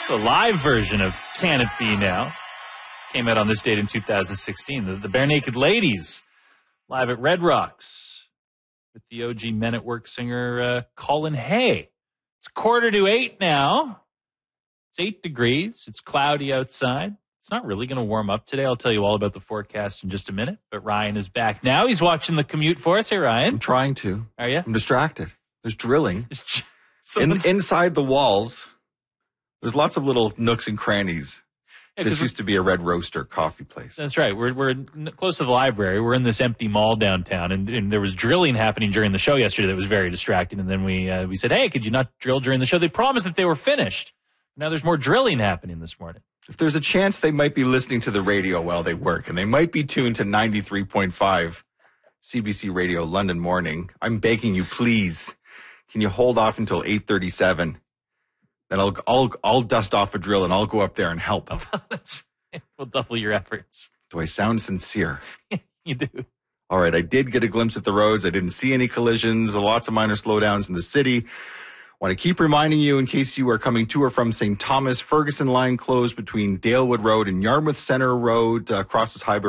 The live version of Can It Be Now came out on this date in 2016. The Bare Naked Ladies live at Red Rocks with the OG Men at Work singer Colin Hay. It's 7:45 now. It's 8 degrees. It's cloudy outside. It's not really going to warm up today. I'll tell you all about the forecast in just a minute. But Ryan is back now. He's watching the commute for us. Hey, Ryan. I'm trying to. Are you? I'm distracted. There's drilling. Inside the walls, there's lots of little nooks and crannies. Yeah, this used to be a Red Roaster coffee place. That's right. We're close to the library. We're in this empty mall downtown, and there was drilling happening during the show yesterday that was very distracting. And then we said, hey, could you not drill during the show? They promised that they were finished. Now there's more drilling happening this morning. If there's a chance they might be listening to the radio while they work, and they might be tuned to 93.5 CBC Radio London Morning, I'm begging you, please, can you hold off until 8:37? Then I'll dust off a drill and I'll go up there and help. We'll double your efforts. Do I sound sincere? You do. All right, I did get a glimpse at the roads. I didn't see any collisions, lots of minor slowdowns in the city. Want to keep reminding you, in case you are coming to or from St. Thomas, Ferguson line closed between Dalewood Road and Yarmouth Center Road, crosses Highbury